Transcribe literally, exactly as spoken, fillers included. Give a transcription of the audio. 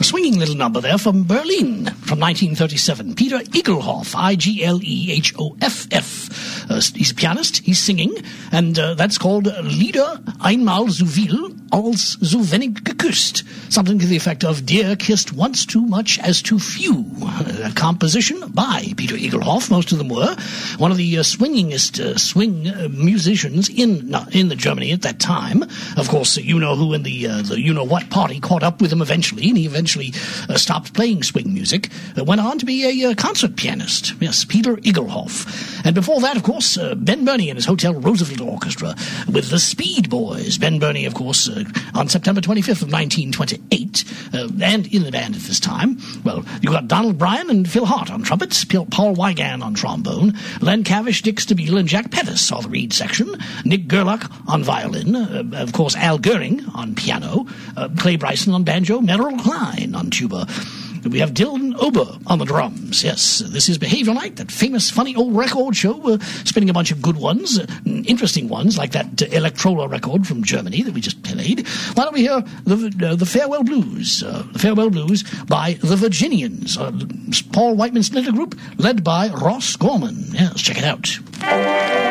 swinging little number there from Berlin from nineteen thirty-seven. Peter Igelhoff, I G L E H O F F. Uh, he's a pianist, he's singing, and uh, that's called Lieder einmal so viel als so wenig geküsst. Something to the effect of Dear Kissed Once Too Much as Too Few. A composition by Peter Igelhoff, most of them were. One of the uh, swingingest uh, swing uh, musicians in uh, in the Germany at that time. Of course, uh, you know who in the, uh, the you-know-what party caught up with him eventually, and he eventually uh, stopped playing swing music. Uh, went on to be a uh, concert pianist. Yes, Peter Igelhoff. And before that, of course, uh, Ben Burney and his Hotel Roosevelt Orchestra with the Speed Boys. Ben Burney, of course, uh, on September twenty-fifth of nineteen twenty-eight, uh, and in the band at this time. Well, you got Donald Bryan and Phil Hart on trumpets, Paul Wigan on trombone, Len Cavish, Dick Stabile, and Jack Pettis saw the reed section, Nick Gerlach on violin, uh, of course, Al Goering on piano, uh, Clay Bryson on banjo, Merrill Klein on tuba. We have Dylan Ober on the drums. Yes, this is Behavior Night, that famous, funny old record show, uh, spinning a bunch of good ones, uh, interesting ones, like that uh, Electrola record from Germany that we just played. Why don't we hear the, uh, the Farewell Blues, uh, the Farewell Blues by the Virginians, uh, Paul Whiteman Splinter Group, led by Ross Gorman. Yes, check it out.